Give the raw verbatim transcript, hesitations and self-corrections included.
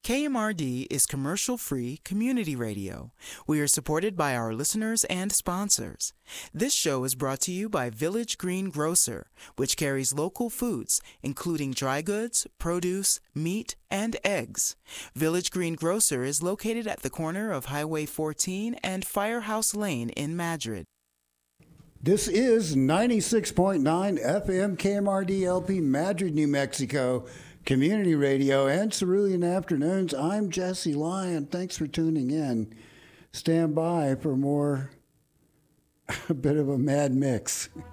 K M R D is commercial-free community radio. We are supported by our listeners and sponsors. This show is brought to you by Village Green Grocer, which carries local foods, including dry goods, produce, meat, and eggs. Village Green Grocer is located at the corner of Highway fourteen and Firehouse Lane in Madrid. This is ninety-six point nine F M K M R D L P Madrid, New Mexico, Community Radio and Cerulean Afternoons. I'm Jesse Lyon. Thanks for tuning in. Stand by for more, a bit of a mad mix.